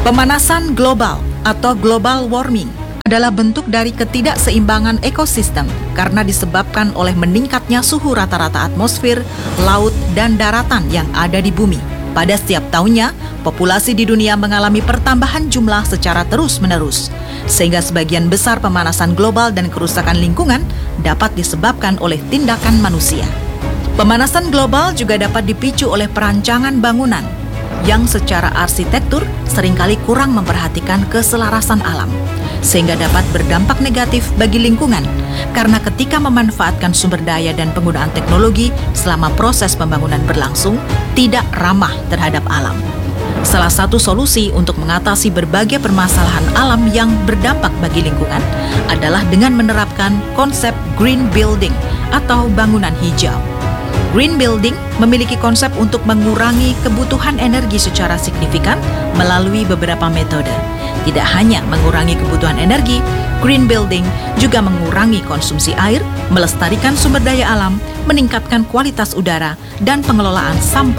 Pemanasan global atau global warming adalah bentuk dari ketidakseimbangan ekosistem karena disebabkan oleh meningkatnya suhu rata-rata atmosfer, laut, dan daratan yang ada di bumi. Pada setiap tahunnya, populasi di dunia mengalami pertambahan jumlah secara terus-menerus, sehingga sebagian besar pemanasan global dan kerusakan lingkungan dapat disebabkan oleh tindakan manusia. Pemanasan global juga dapat dipicu oleh perancangan bangunan yang secara arsitektur seringkali kurang memperhatikan keselarasan alam, sehingga dapat berdampak negatif bagi lingkungan, karena ketika memanfaatkan sumber daya dan penggunaan teknologi selama proses pembangunan berlangsung, tidak ramah terhadap alam. Salah satu solusi untuk mengatasi berbagai permasalahan alam yang berdampak bagi lingkungan adalah dengan menerapkan konsep green building atau bangunan hijau. Green building memiliki konsep untuk mengurangi kebutuhan energi secara signifikan melalui beberapa metode. Tidak hanya mengurangi kebutuhan energi, green building juga mengurangi konsumsi air, melestarikan sumber daya alam, meningkatkan kualitas udara, dan pengelolaan sampah